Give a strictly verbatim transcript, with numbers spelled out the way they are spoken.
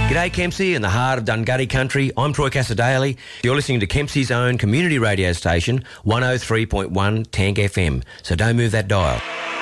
G'day Kempsey in the heart of Dungutty country. I'm Troy Casadale. You're listening to Kempsey's own community radio station, one oh three point one Tank F M. So don't move that dial.